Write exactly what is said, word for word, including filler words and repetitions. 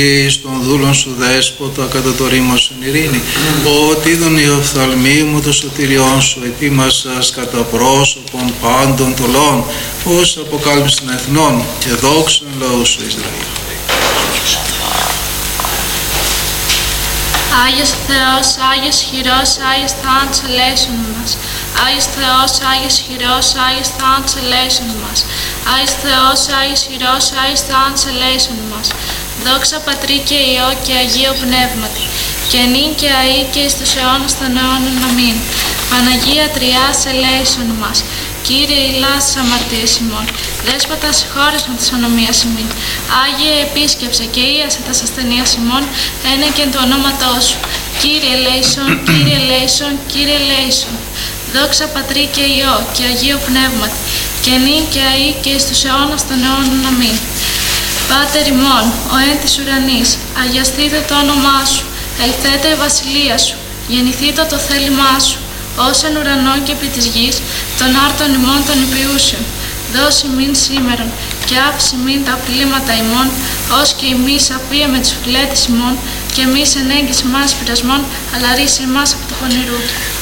Στον δούλον σου δέσποτα κατά το ρήμο σου ειρήνη, ότι είδον η οφθαλμή μου το σωτηριόν σου ετοίμασας κατά πρόσωπον πάντων τολών, ως αποκάλυψη των εθνών και δόξαν λαού σου Ισραήλ. Άγιος Θεός, Άγιος χειρός, Άγιος θάνατος ελέησον μας. Άγιος Θεός, Άγιος χειρός, Άγιος θάνατος ελέησον μας. Άγιος Θεός, Άγιος χειρός, Άγιος θάνατος ελέησον μας. Δόξα Πατρί και Υιό και Αγίο Πνεύματι, και νυν και αεί και εις τους αιώνας των αιώνων. Αμήν. Παναγία Τριάς ελέησον μας. Κύριε ηλάς τις αμαρτίες ημών, Δέσποτα συγχώρεσον της ανομίας ημών. Άγιε επίσκεψε και ίασε τας ασθενείας ημών, ένε και εν το ονόματό σου. Κύριε ελέησον, Κύριε ελέησον, Κύριε ελέησον. Δόξα Πατρί και Υιό και Αγίο Πνεύματι, και νυν και αεί και εις τους αιώνας των αιώνων. Αμήν. Πάτερ ημών, ο εν της ουρανής, αγιαστείτε το όνομά σου, ελθέτε η βασιλεία σου, γεννηθείτε το θέλημά σου, ως εν ουρανών και επί της γης, των άρτων ημών των υπηούσεων. Δώσει μην σήμερον, και άφηση μην τα πλήματα ημών, ως και εμείς απία με τους φιλέτες ημών, και εμείς ενέγγισε μας πειρασμών, αλλά ρίσε εμάς από το πονηρού.